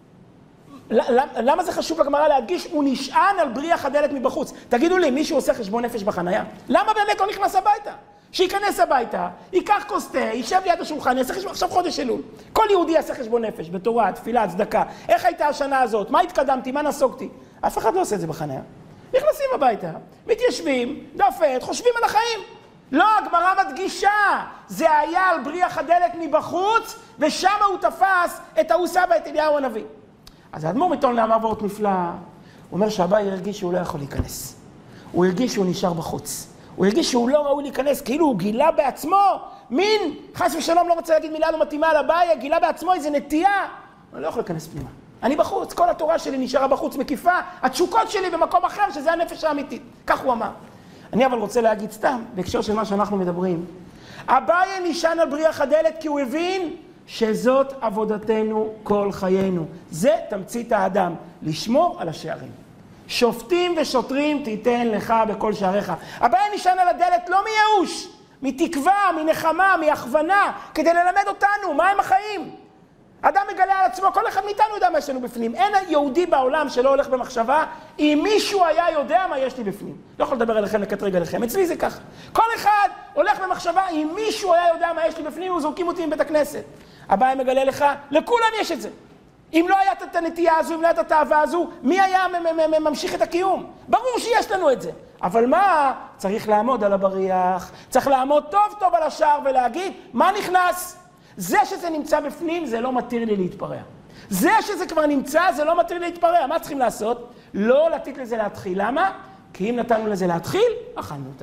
למה זה חשוב לגמרא להדגיש? הוא נשען על בריח הדלת מבחוץ. תגידו לי, מישהו עושה חשבון נפש בחנייה? למה באמת לא נכנס הביתה? שיכנס הביתה, ייקח כוס תה, יישב ליד השולחן, יעשה חשבון, עכשיו חודש אלול. כל יהודי יעשה חשבון נפש, בתורה, תפילה, צדקה. איך הייתה השנה הזאת? מה התקדמתי? מה נסוגתי? אף אחד לא עושה את זה בחנייה. נכנסים הביתה, מתיישבים, דופת, חושבים על החיים. לא, הגמרא מדגישה, זה היה על בריח הדלת מבחוץ, ושם הוא תפס את ההוא סבא, את אליהו הנביא. אז האדמו"ר מטולנה אמר וורט נפלא, הוא אומר שהבאי הרגיש שהוא לא יכול להיכנס. הוא הרגיש שהוא נשאר בחוץ. הוא הרגיש שהוא לא ראוי להיכנס, כאילו הוא גילה בעצמו, מין, חס ושלום לא רוצה להגיד מילה לא מתאימה על הבאי, גילה בעצמו איזו נטייה. אני לא יכול להיכנס פנימה. אני בחוץ, כל התורה שלי נשארה בחוץ, מקיפה, התשוקות שלי במקום אחר, שזה הנפש האמיתית. כך הוא אמר. אני אבל רוצה להגיד סתם, בהקשר של מה שאנחנו מדברים. הבאי נשען על בריח הדלת כי הוא הבין שזאת עבודתנו כל חיינו. זה תמצית האדם, לשמור על השערים. שופטים ושוטרים תיתן לך בכל שעריך. הבאי נשען על הדלת לא מייאוש, מתקווה, מנחמה, מהכוונה, כדי ללמד אותנו מה הם החיים. אדם מגלה על עצמו, כל אחד מאיתנו יודע מה יש לנו בפנים. אין יהודי בעולם שלא הולך במחשבה, אם מישהו היה יודע מה יש לי בפנים. לא יכול לדבר עליכם, לקטרג עליכם. אצלי זה ככה. כל אחד הולך במחשבה, אם מישהו היה יודע מה יש לי בפנים, הוא זורקים אותי מבית הכנסת. הבאי מגלה לך, לכולם יש את זה. אם לא היה את הנטייה הזו, אם לא היה את התאווה הזו, מי היה ממשיך את הקיום? ברור שיש לנו את זה. אבל מה? צריך לעמוד על הבריח, צריך לעמוד טוב טוב על השער ולהגיד, מה נכנס? זה שזה נמצא בפנים, זה לא מתיר לי להתפרע. זה שזה כבר נמצא, זה לא מתיר לי להתפרע. מה צריכים לעשות? לא לתת לזה להתחיל. למה? כי אם נתנו לזה להתחיל, אכלנו אותה.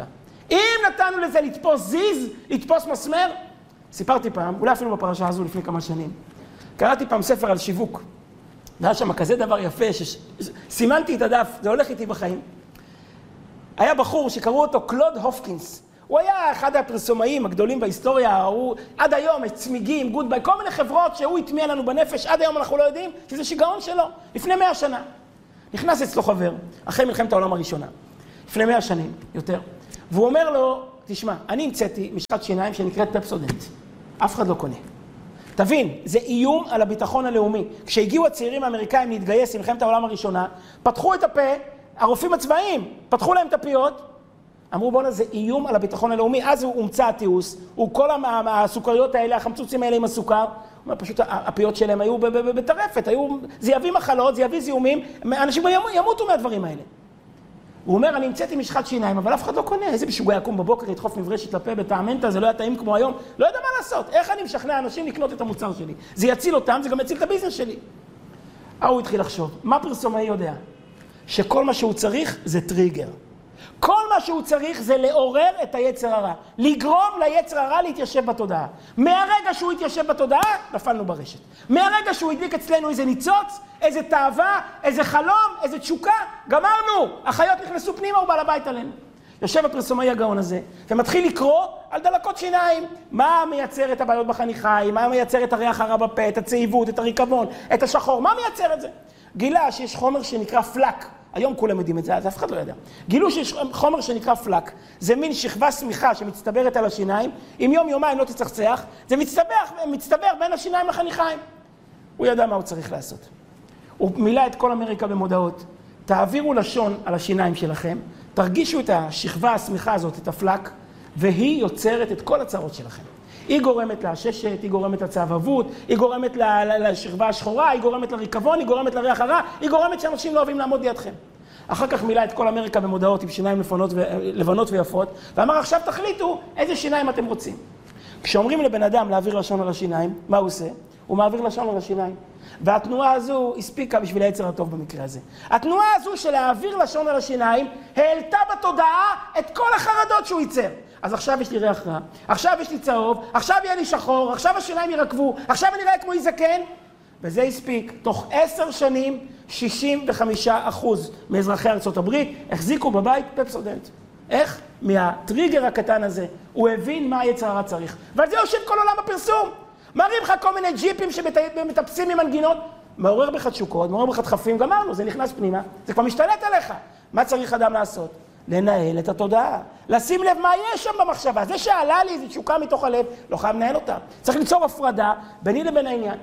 אם נתנו לזה לתפוס זיז, לתפוס מסמר, סיפרתי פעם, אולי אפילו בפרשה הזו לפני כמה שנים, קראתי פעם ספר על שיווק, והיה שם כזה דבר יפה, שסימנתי את הדף, זה הולך איתי בחיים. היה בחור שקראו אותו קלוד הופקינס, הוא היה אחד הפרסומאים הגדולים בהיסטוריה, הוא עד היום, את צמיגים, גודביי, כל מיני חברות שהוא הטמיע לנו בנפש, עד היום אנחנו לא יודעים שזה שיגעון שלו, לפני מאה שנה. נכנס אצלו חבר, אחרי מלחמת העולם הראשונה, לפני מאה שנים, יותר. והוא אומר לו, תשמע, אני המצאתי משחת שיניים שנקראת פפסודנט. אף אחד לא קונה. תבין, זה איום על הביטחון הלאומי. כשהגיעו הצעירים האמריקאים להתגייס למלחמת העולם הראשונה, פתחו את הפה, הרופאים הצבאיים, פתחו להם את הפיות, אמרו בוא'נה, זה איום על הביטחון הלאומי. אז הוא הומצא התיעוש, הוא כל הסוכריות האלה, החמצוצים האלה עם הסוכר, פשוט הפיות שלהם היו בטרפת, היו, זה יביא מחלות, זה יביא זיהומים, אנשים ימותו מהדברים האלה. הוא אומר, אני המצאתי משחת שיניים, אבל אף אחד לא קונה. איזה משוגע יקום בבוקר, ידחוף מברשת לפה בטעמנטה, זה לא היה טעים כמו היום. לא יודע מה לעשות. איך אני משכנע אנשים לקנות את המוצר שלי? זה יציל אותם, זה גם יציל את הביזנס שלי. הוא התחיל לחשוב, מה פרסומאי יודע? שכל מה שהוא צריך זה טריגר. כל מה שהוא צריך זה לעורר את היצר הרע. לגרום ליצר הרע להתיישב בתודעה. מהרגע שהוא התיישב בתודעה, נפלנו ברשת. מהרגע שהוא הדליק אצלנו איזה ניצוץ, איזה תאווה, איזה חלום, איזה תשוקה, גמרנו. החיות נכנסו פנימה ובעל הבית עלינו. יושב הפרסומאי הגאון הזה, ומתחיל לקרוא על דלקות שיניים. מה מייצר את הבעיות בחניכיים, מה מייצר את הריח הרע בפה, את הצעיבות, את הריקבון, את השחור, מה מייצר את זה? גילה שיש חומר שנקרא פלק. היום כולם יודעים את זה, אז אף אחד לא יודע. גילו שיש חומר שנקרא פלק. זה מין שכבה סמיכה שמצטברת על השיניים, אם יום יומיים לא תצחצח, זה מצטבר, מצטבר בין השיניים לחניכיים. הוא ידע מה הוא צריך לעשות. הוא מילא את כל אמריקה במודעות. תעבירו לשון על השיניים שלכם, תרגישו את השכבה הסמיכה הזאת, את הפלק, והיא יוצרת את כל הצרות שלכם. היא גורמת לעששת, היא גורמת לצהבבות, היא גורמת לשכבה השחורה, היא גורמת לריקבון, היא גורמת לריח הרע, היא גורמת שאנשים לא אוהבים לעמוד לידכם. אחר כך מילא את כל אמריקה במודעות עם שיניים לבנות, ו... לבנות ויפות, ואמר עכשיו תחליטו איזה שיניים אתם רוצים. כשאומרים לבן אדם להעביר לשון על השיניים, מה הוא עושה? הוא מעביר לשון על השיניים. והתנועה הזו הספיקה בשביל היצר הטוב במקרה הזה. התנועה הזו של להעביר לשון על השיניים העלתה בתודעה את כל החרדות שהוא ייצר. אז עכשיו יש לי ריח רע, עכשיו יש לי צהוב, עכשיו יהיה לי שחור, עכשיו השיניים ירקבו, עכשיו אני אראה כמו יזקן. וזה הספיק. תוך עשר שנים, שישים וחמישה אחוז מאזרחי ארצות הברית החזיקו בבית פפסודנט. איך? מהטריגר הקטן הזה. הוא הבין מה היצר הרע צריך. ועל זה יושב כל עולם הפרסום. מראים לך כל מיני ג'יפים שמטפסים עם מנגינות. מעורר בך תשוקות, מעורר בך דחפים, גמרנו, זה נכנס פנימה. זה כבר משתלט עליך. מה צריך אדם לעשות? לנהל את התודעה. לשים לב מה יש שם במחשבה. זה שעלה לי איזו תשוקה מתוך הלב, לא חייב לנהל אותה. צריך ליצור הפרדה ביני לבין העניין.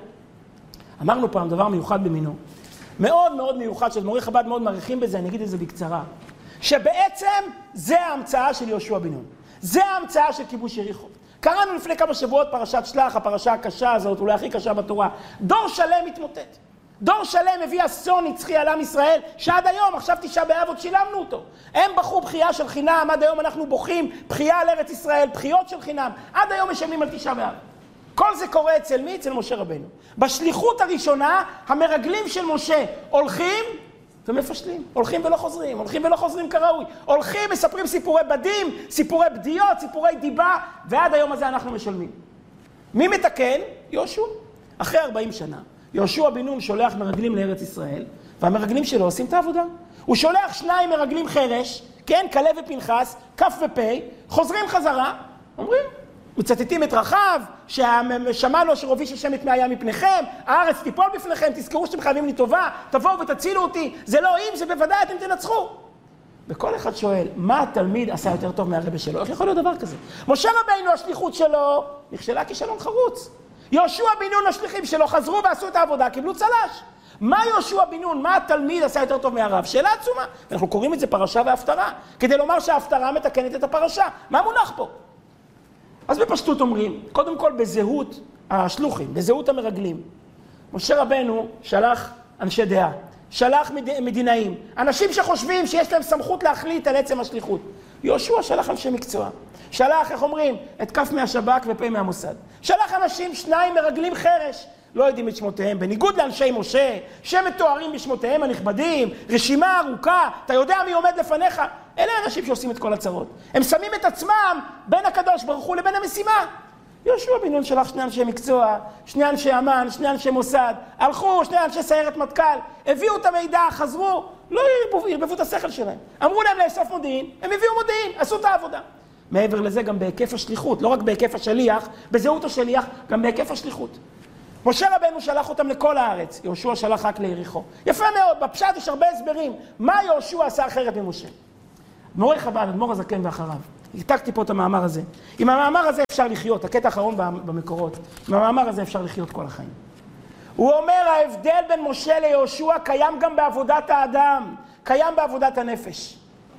אמרנו פעם דבר מיוחד במינו. מאוד מאוד מיוחד, שמורי חב"ד מאוד מעריכים בזה, אני אגיד את זה בקצרה. שבעצם זה ההמצאה של יהושע בן נון. זה ההמצאה של כיבוש יריחו. קראנו לפני כמה שבועות פרשת שלח, הפרשה הקשה הזאת, אולי הכי קשה בתורה. דור שלם מתמוטט. דור שלם הביא אסון נצחי על עם ישראל, שעד היום, עכשיו תשעה באב עוד שילמנו אותו. הם בחרו בחייה של חינם, עד היום אנחנו בוכים בחייה על ארץ ישראל, בחיות של חינם. עד היום משלמים על תשעה באב. כל זה קורה אצל מי? אצל משה רבנו. בשליחות הראשונה, המרגלים של משה הולכים ומפשלים. הולכים ולא חוזרים, הולכים ולא חוזרים כראוי. הולכים, מספרים סיפורי בדים, סיפורי בדיות, סיפורי דיבה, ועד היום הזה אנחנו משלמים. מי מתקן? יהושע. אחרי ארבעים שנה. יהושע בן נון שולח מרגלים לארץ ישראל, והמרגלים שלו עושים את העבודה. הוא שולח שניים מרגלים חרש, כן, כלב ופנחס, כף ופה, חוזרים חזרה, אומרים, מצטטים את רחב, ששמענו שרוביש השם את מהים מפניכם, הארץ תיפול בפניכם, תזכרו שאתם חייבים לי טובה, תבואו ותצילו אותי, זה לא אם, זה בוודאי אתם תנצחו. וכל אחד שואל, מה התלמיד עשה יותר טוב מהרבא שלו? איך יכול להיות דבר כזה? משה רבינו, השליחות שלו, נכשלה כישלון חרוץ. יהושע בן נון, השליחים שלו, חזרו ועשו את העבודה, קיבלו צל"ש. מה יהושע בן נון, מה התלמיד עשה יותר טוב מהרב? שאלה עצומה. אנחנו קוראים את זה פרשה והפטרה, כדי לומר שההפטרה מתקנת את הפרשה. מה מונח פה? אז בפשטות אומרים, קודם כל בזהות השלוחים, בזהות המרגלים. משה רבנו שלח אנשי דעה, שלח מד... מדינאים, אנשים שחושבים שיש להם סמכות להחליט על עצם השליחות. יהושע שלח אנשי מקצוע, שלח, איך אומרים, את כף מהשב"כ ופה מהמוסד. שלח אנשים, שניים מרגלים חרש, לא יודעים את שמותיהם, בניגוד לאנשי משה, שמתוארים בשמותיהם הנכבדים, רשימה ארוכה, אתה יודע מי עומד לפניך, אלה האנשים שעושים את כל הצרות. הם שמים את עצמם בין הקדוש ברוך הוא לבין המשימה. יהושע בן נון שלח שני אנשי מקצוע, שני אנשי אמן, שני אנשי מוסד, הלכו, שני אנשי סיירת מטכ"ל, הביאו את המידע, חזרו, לא ירבבו את השכל שלהם. אמרו להם לאסוף מודיעין, הם הביאו מודיעין, עשו את העבודה. מעבר לזה גם בהיקף השליחות, לא רק בהיקף השליח, בזהות השליח, גם בהיקף השליחות. משה רבנו שלח אותם לכל הארץ, יהושע שלח רק ליריחו. יפה מאוד, בפשט יש הרבה הסברים, מה יהושע עשה אחרת ממשה. מורי חב"ד, אדמו"ר הזקן ואחריו. העתקתי פה את המאמר הזה. עם המאמר הזה אפשר לחיות, הקטע האחרון במקורות. עם המאמר הזה אפשר לחיות כל החיים. הוא אומר, ההבדל בין משה ליהושע קיים גם בעבודת האדם, קיים בעבודת הנפש.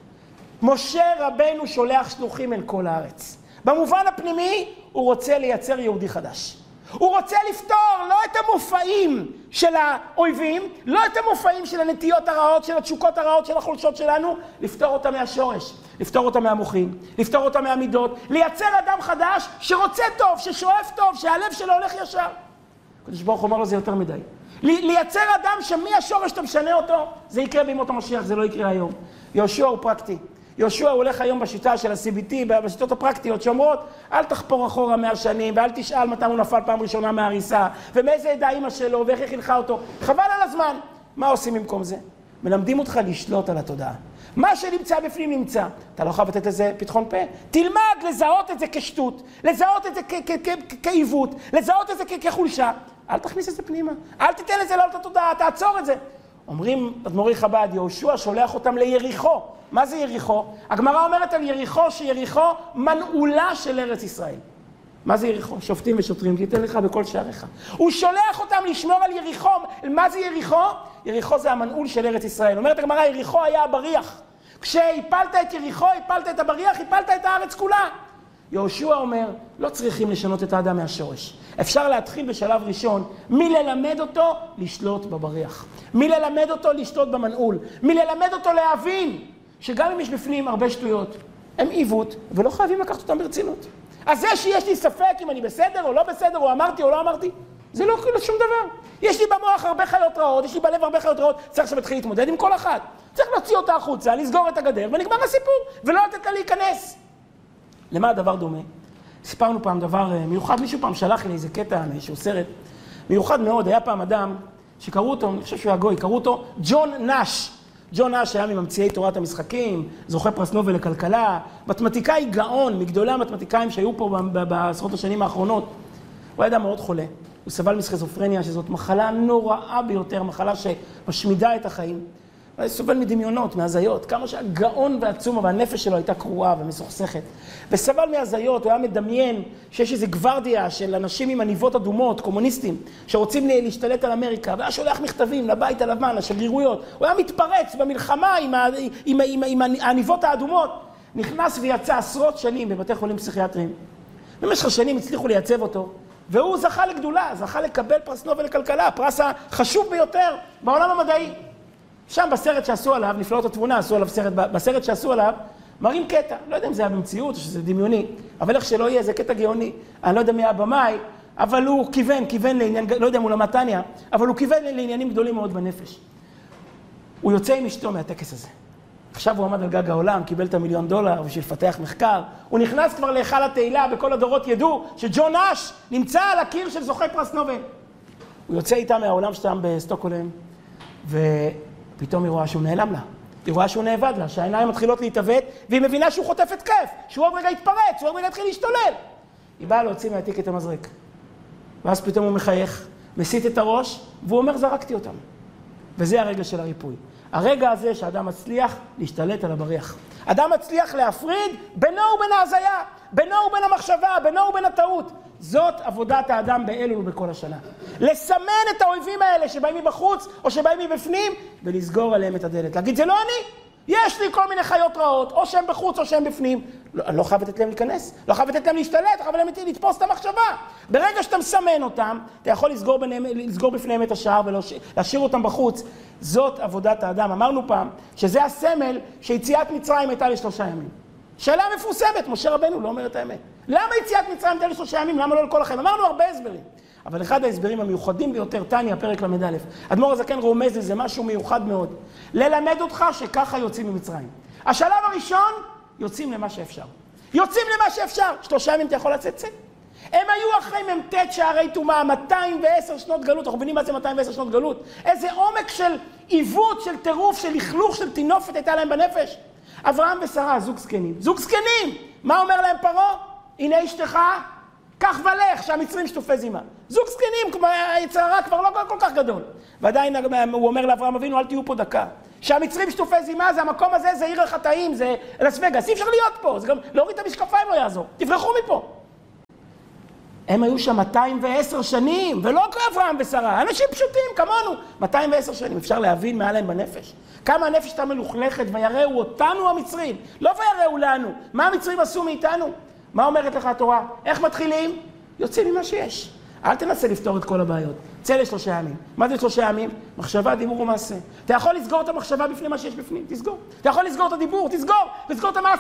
משה רבנו שולח שלוחים אל כל הארץ. במובן הפנימי, הוא רוצה לייצר יהודי חדש. הוא רוצה לפתור לא את המופעים של האויבים, לא את המופעים של הנטיות הרעות, של התשוקות הרעות, של החולשות שלנו, לפתור אותם מהשורש, לפתור אותם מהמוחים, לפתור אותם מהמידות, לייצר אדם חדש שרוצה טוב, ששואף טוב, שהלב שלו הולך ישר. הקדוש ברוך הוא אומר לו זה יותר מדי. לייצר אדם שמהשורש אתה משנה אותו, זה יקרה בימות המשיח, זה לא יקרה היום. יהושע הוא פרקטי. יהושע הולך היום בשיטה של ה-סי בי טי, בשיטות הפרקטיות שאומרות, אל תחפור אחורה מאה שנים, ואל תשאל מתי הוא נפל פעם ראשונה מהריסה, ומאיזה עדה אמא שלו, ואיך היא חינכה אותו. חבל על הזמן. מה עושים במקום זה? מלמדים אותך לשלוט על התודעה. מה שנמצא בפנים נמצא. אתה לא חייב לתת לזה פתחון פה. תלמד לזהות את זה כשטות, לזהות את זה כעיוות, לזהות את זה כחולשה. אל תכניס את זה פנימה. אל תיתן לזה לעלות התודעה, תעצור את זה. אומרים אדמו"רי חב"ד, יהושע שולח אותם ליריחו. מה זה יריחו? הגמרא אומרת על יריחו שיריחו מנעולה של ארץ ישראל. מה זה יריחו? שופטים ושוטרים, תיתן לך בכל שעריך. הוא שולח אותם לשמור על יריחו. מה זה יריחו? יריחו זה המנעול של ארץ ישראל. אומרת הגמרא, יריחו היה הבריח. כשהפלת את יריחו, הפלת את הבריח, הפלת את הארץ כולה. יהושע אומר, לא צריכים לשנות את האדם מהשורש. אפשר להתחיל בשלב ראשון מללמד אותו לשלוט בבריח. מללמד אותו לשלוט במנעול. מללמד אותו להבין שגם אם יש בפנים הרבה שטויות, הם עיוות ולא חייבים לקחת אותם ברצינות. אז זה שיש לי ספק אם אני בסדר או לא בסדר, או אמרתי או לא אמרתי, זה לא שום דבר. יש לי במוח הרבה חיות רעות, יש לי בלב הרבה חיות רעות, צריך שמתחיל להתמודד עם כל אחת. צריך להוציא אותה החוצה, לסגור את הגדר ונגמר הסיפור, ולא לתת לה להיכנס. למה הדבר דומה? סיפרנו פעם דבר מיוחד, מישהו פעם שלח לי איזה קטע, איזשהו סרט, מיוחד מאוד, היה פעם אדם שקראו אותו, אני חושב שהוא היה גוי, קראו אותו ג'ון נאש. ג'ון נאש היה מממציאי תורת המשחקים, זוכה פרס נובל לכלכלה, מתמטיקאי גאון, מגדולי המתמטיקאים שהיו פה בעשרות השנים האחרונות. הוא היה אדם מאוד חולה, הוא סבל מסכיזופרניה, שזאת מחלה נוראה ביותר, מחלה שמשמידה את החיים. הוא סובל מדמיונות, מהזיות, כמה שהגאון ועצום, אבל הנפש שלו הייתה קרועה ומסוכסכת. וסבל מהזיות, הוא היה מדמיין שיש איזו גוורדיה של אנשים עם עניבות אדומות, קומוניסטים, שרוצים להשתלט על אמריקה, והיה שולח מכתבים לבית הלבן, לשגרירויות. הוא היה מתפרץ במלחמה עם, ה, עם, עם, עם העניבות האדומות. נכנס ויצא עשרות שנים בבתי חולים פסיכיאטריים. במשך שנים הצליחו לייצב אותו, והוא זכה לגדולה, זכה לקבל פרס נובל לכלכלה, הפרס החשוב ביותר בעולם המדעי. שם בסרט שעשו עליו, נפלאות התבונה, עשו עליו סרט, בסרט שעשו עליו, מראים קטע. לא יודע אם זה היה במציאות או שזה דמיוני, אבל איך שלא יהיה, זה קטע גאוני. אני לא יודע מי הבמאי, אבל הוא כיוון, כיוון לעניין, לא יודע מול המתניה, אבל הוא כיוון לעניינים גדולים מאוד בנפש. הוא יוצא עם אשתו מהטקס הזה. עכשיו הוא עמד על גג העולם, קיבל את המיליון דולר בשביל לפתח מחקר. הוא נכנס כבר להיכל התהילה, בכל הדורות ידעו שג'ון נאש נמצא על הקיר של זוכה פרס נובל. הוא יוצא איתה מהעולם שתם בסטוקהולם, ופתאום היא רואה שהוא נעלם לה. היא רואה שהוא נאבד לה, שהעיניים מתחילות להתעוות, והיא מבינה שהוא חוטף התקף, שהוא עוד רגע יתפרץ, שהוא עוד רגע יתחיל להשתולל. היא באה להוציא מהתיק את המזרק. ואז פתאום הוא מחייך, מסיט את הראש, והוא אומר, זרקתי אותם. וזה הרגע של הריפוי. הרגע הזה שאדם מצליח להשתלט על הבריח. אדם מצליח להפריד בינו ובין ההזיה, בינו ובין המחשבה, בינו ובין הטעות. זאת עבודת האדם באלול ובכל השנה. לסמן את האויבים האלה שבאים מבחוץ או שבאים מבפנים, ולסגור עליהם את הדלת. להגיד, זה לא אני. יש לי כל מיני חיות רעות, או שהם בחוץ או שהם בפנים. לא, אני לא חייב לתת להם להיכנס, לא חייב לתת להם להשתלט, לא חייב לתפוס את המחשבה. ברגע שאתה מסמן אותם, אתה יכול לסגור, ביניהם, לסגור בפניהם את השער ולהשאיר אותם בחוץ. זאת עבודת האדם. אמרנו פעם שזה הסמל שיציאת מצרים הייתה לשלושה ימים. שאלה מפורסמת, משה רבנו לא אומר את האמת. למה יציאת מצרים הייתה לשלושה ימים? למה לא לכל החיים? אמרנו הרבה הסברים. אבל אחד ההסברים המיוחדים ביותר, תניא, פרק למד א', אדמו"ר הזקן רומז לזה משהו מיוחד מאוד. ללמד אותך שככה יוצאים ממצרים. השלב הראשון, יוצאים למה שאפשר. יוצאים למה שאפשר. שלושה ימים אתה יכול לצאת צא. הם היו אחרי ממתת שערי טומאה, מאתיים ועשר שנות גלות. אנחנו מבינים מה זה מאתיים ועשר שנות גלות? איזה עומק של עיוות, של טירוף, של לכלוך, של תינופת הייתה להם בנפש. אברהם ושרה, זוג זקנים. זוג זקנים! מה אומר להם פרעה? הנה אשתך, קח ולך, שהמצרים שטופי זימה. זוג זקנים, היצר הרע כבר לא כל כך גדול. ועדיין הוא אומר לאברהם אבינו, אל תהיו פה דקה. שהמצרים שטופי זימה, זה המקום הזה, זה עיר החטאים, זה לס וגאס. אי אפשר להיות פה, זה גם להוריד את המשקפיים לא יעזור. תברחו מפה. הם היו שם מאתיים ועשר שנים, ולא כאברהם ושרה, אנשים פשוטים כמונו. מאתיים ועשר שנים, אפשר להבין מה להם בנפש. כמה הנפש הייתה מלוכלכת, ויראו אותנו המצרים. לא ויראו לנו. מה המצרים עשו מאיתנו? מה אומרת לך התורה? איך מתחילים? יוצאים ממה שיש. אל תנסה לפתור את כל הבעיות. צא לשלושה ימים. מה זה שלושה ימים? מחשבה, דיבור ומעשה. אתה יכול לסגור את המחשבה בפני מה שיש בפנים, תסגור. אתה יכול לסגור את הדיבור, תסגור. תסגור את המעשה.